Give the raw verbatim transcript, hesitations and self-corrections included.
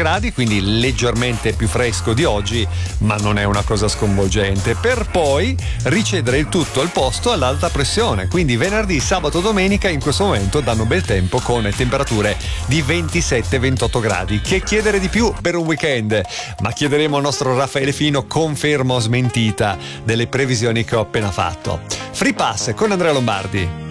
gradi, quindi leggermente più fresco di oggi, ma non è una cosa sconvolgente, per poi ricedere il tutto al posto all'alta pressione. Quindi venerdì, sabato, domenica in questo momento danno bel tempo con temperature di ventisette ventotto gradi. Che chiedere di più per un weekend? Ma chiederemo al nostro Raffaele Fino conferma o smentita delle previsioni che ho appena fatto. Free Pass con Andrea Lombardi.